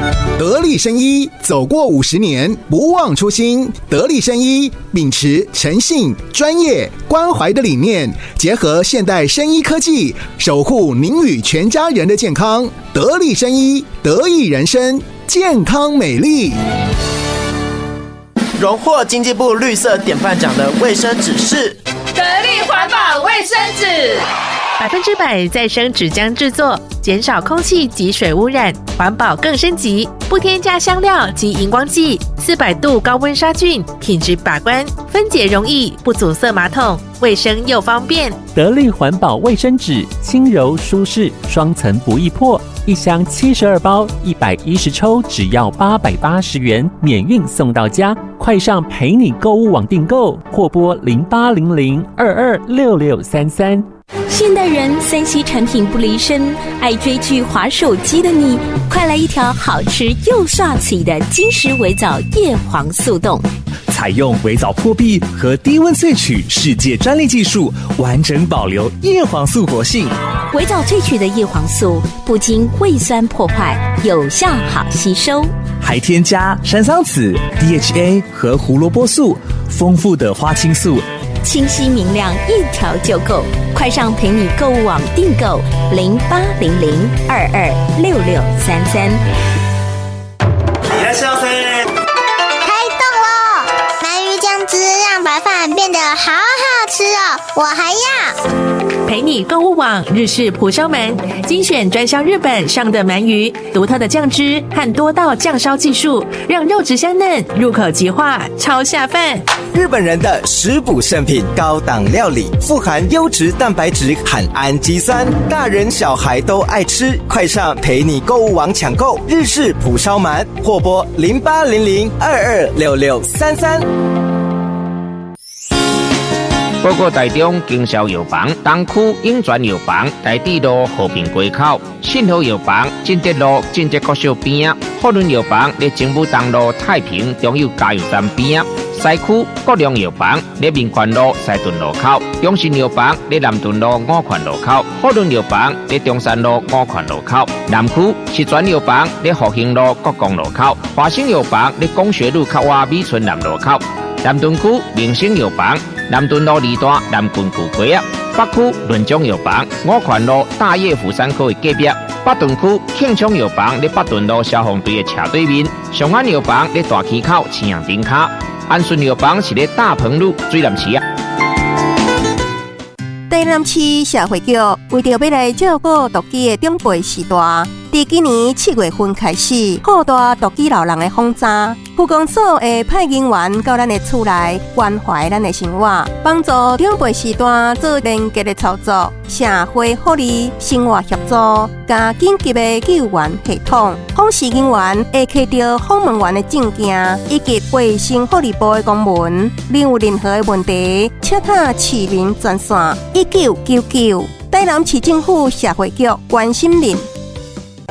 得力生医走过50年，不忘初心。得力生医秉持诚信、专业、关怀的理念，结合现代生医科技，守护您与全家人的健康。得力生医，得益人生，健康美丽。 荣获经济部绿色典范奖的卫生纸是得力环保卫生纸 ，100%再生纸浆制作，减少空气及水污染，环保更升级，不添加香料及荧光剂，400度高温杀菌，品质把关，分解容易，不阻塞马桶，卫生又方便。 得力环保卫生纸，轻柔舒适，双层不易破，一箱72包，110抽，只要880元，免运送到家。快上陪你购物网订购，或拨0800226633。 现代人3C 产品不离身，爱追剧滑手机的你，快来一条好吃又帅气的金石微藻叶黄素冻。 采用微藻破壁和低温萃取世界专利技术，完整保留叶黄素活性。 微藻萃取的叶黄素不经胃酸破坏，有效好吸收， 还添加山桑子、DHA 和胡萝卜素，丰富的花青素， 清晰明亮，一条就够。快上陪你购物网订购0800226633。 让白饭变得好好吃哦，我还要。 陪你购物网日式蒲烧鳗，精选专销日本上的鳗鱼，独特的酱汁和多道酱烧技术，让肉质香嫩，入口即化，超下饭。 日本人的食补圣品，高档料理，富含优质蛋白质和氨基酸，大人小孩都爱吃。快上陪你购物网抢购日式蒲烧鳗，或拨0800226633。 报告台中经销药房东区永泉药房台地路和平街口，信和药房进德路进德国小边，福伦药房在政府东路太平中油加油站边，西区国良药房在民权路西屯路口，中信药房在南屯路五权路口，福伦药房在中山路五权路口，南区石泉药房在复兴路国光路口，华兴药房在工学路靠外美村南路口，南屯区明星药房南屯路2段南郡古街啊，北区润中药房五权路大业福山科的隔壁，北屯区庆昌药房在北屯路消防队的斜对面，上安药房在大溪口青阳顶卡，安顺药房是在大鹏路水南市啊。 台南市社会局为着要来照顾独居的长辈时代，自今年7月份开始扩大独居老人的访查，区公所会派人员到咱的厝内关怀咱的生活，帮助长辈时代做连结的操作，社会福利、生活协助，加紧急的救援系统。访视人员会摕到访问员的证件以及卫生福利部的公文，另有任何的问题，请打市民专线1999。台南市政府社会局关心您。